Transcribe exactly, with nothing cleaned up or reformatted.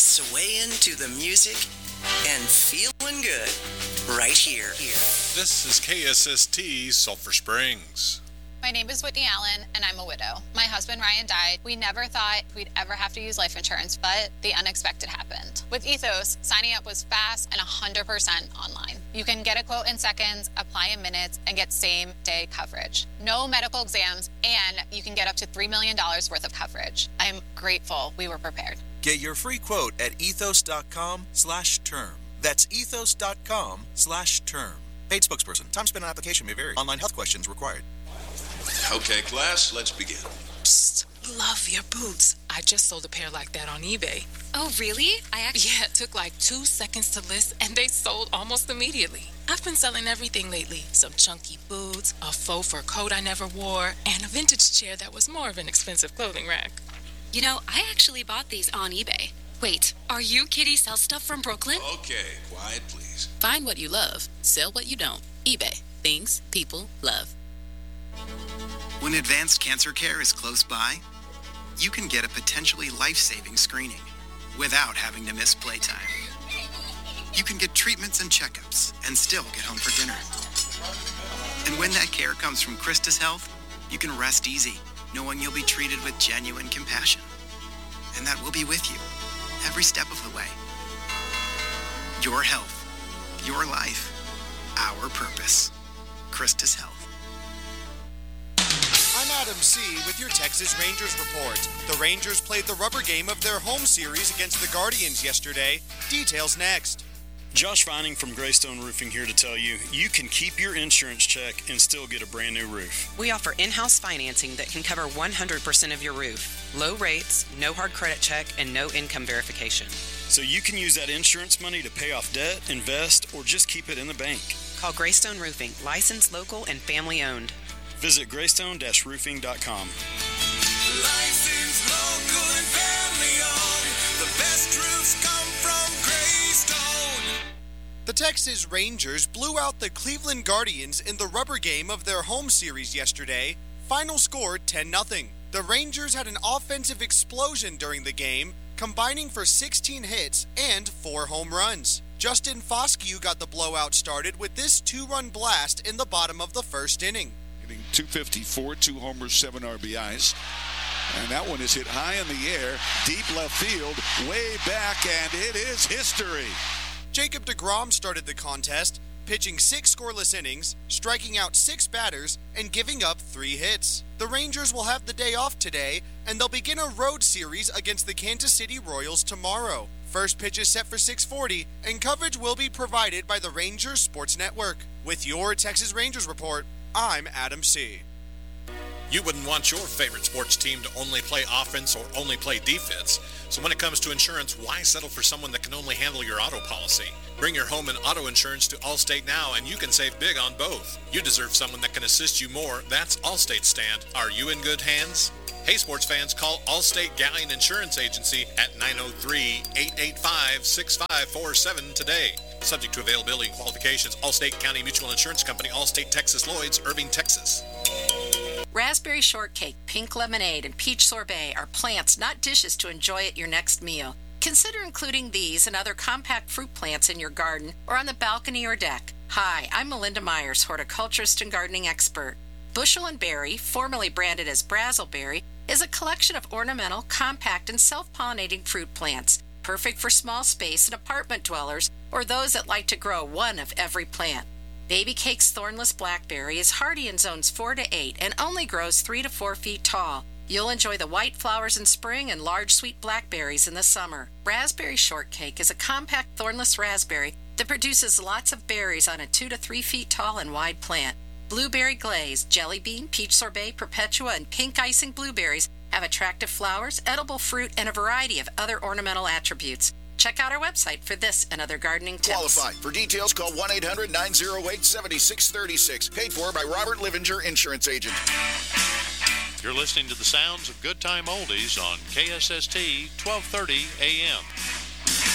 swaying to the music and feeling good right here. here. This is K S S T Sulphur Springs. My name is Whitney Allen, and I'm a widow. My husband, Ryan, died. We never thought we'd ever have to use life insurance, but the unexpected happened. With Ethos, signing up was fast and one hundred percent online. You can get a quote in seconds, apply in minutes, and get same-day coverage. No medical exams, and you can get up to three million dollars worth of coverage. I'm grateful we were prepared. Get your free quote at ethos.com slash term. That's ethos.com slash term. Paid spokesperson. Time spent on application may vary. Online health questions required. Okay, class, let's begin. Psst, love your boots. I just sold a pair like that on eBay. Oh, really? I actually... Yeah, it took like two seconds to list, and they sold almost immediately. I've been selling everything lately. Some chunky boots, a faux fur coat I never wore, and a vintage chair that was more of an expensive clothing rack. You know, I actually bought these on eBay. Wait, are you Kitty Sell Stuff from Brooklyn? Okay, quiet, please. Find what you love. Sell what you don't. eBay. Things people love. When advanced cancer care is close by, you can get a potentially life-saving screening without having to miss playtime. You can get treatments and checkups and still get home for dinner. And when that care comes from Christus Health, you can rest easy, knowing you'll be treated with genuine compassion. And that we'll be with you every step of the way. Your health, your life, our purpose. Christus Health. I'm Adam C. with your Texas Rangers report. The Rangers played the rubber game of their home series against the Guardians yesterday. Details next. Josh Vining from Greystone Roofing here to tell you, you can keep your insurance check and still get a brand new roof. We offer in-house financing that can cover one hundred percent of your roof. Low rates, no hard credit check, and no income verification. So you can use that insurance money to pay off debt, invest, or just keep it in the bank. Call Greystone Roofing, licensed, local, and family owned. Visit greystone dash roofing dot com. Licensed, local, and family owned. The best roofs come from Greystone. The Texas Rangers blew out the Cleveland Guardians in the rubber game of their home series yesterday. Final score ten nothing. The Rangers had an offensive explosion during the game, combining for sixteen hits and four home runs. Justin Foscue got the blowout started with this two-run blast in the bottom of the first inning. two fifty-four, two homers, seven R B Is. And that one is hit high in the air, deep left field, way back, and it is history. Jacob deGrom started the contest, pitching six scoreless innings, striking out six batters, and giving up three hits. The Rangers will have the day off today, and they'll begin a road series against the Kansas City Royals tomorrow. First pitch is set for six forty, and coverage will be provided by the Rangers Sports Network. With your Texas Rangers report, I'm Adam C. You wouldn't want your favorite sports team to only play offense or only play defense. So when it comes to insurance, why settle for someone that can only handle your auto policy? Bring your home and auto insurance to Allstate now, and you can save big on both. You deserve someone that can assist you more. That's Allstate's stand. Are you in good hands? Hey, sports fans, call Allstate Galleon Insurance Agency at nine oh three, eight eight five, six five four seven today. Subject to availability and qualifications. Allstate County Mutual Insurance Company, Allstate Texas Lloyd's, Irving, Texas. Raspberry shortcake, pink lemonade, and peach sorbet are plants, not dishes, to enjoy at your next meal. Consider including these and other compact fruit plants in your garden or on the balcony or deck. Hi, I'm Melinda Myers, horticulturist and gardening expert. Bushel and Berry, formerly branded as Brazzleberry, is a collection of ornamental, compact, and self-pollinating fruit plants, perfect for small space and apartment dwellers or those that like to grow one of every plant. Baby Cake's thornless blackberry is hardy in zones four to eight and only grows three to four feet tall. You'll enjoy the white flowers in spring and large sweet blackberries in the summer. Raspberry shortcake is a compact thornless raspberry that produces lots of berries on a two to three feet tall and wide plant. Blueberry glaze, jelly bean, peach sorbet, perpetua, and pink icing blueberries have attractive flowers, edible fruit, and a variety of other ornamental attributes. Check out our website for this and other gardening tips. Qualify. For details, call one eight hundred, nine oh eight, seven six three six. Paid for by Robert Livinger, Insurance Agent. You're listening to the sounds of Good Time Oldies on K S S T twelve thirty A M.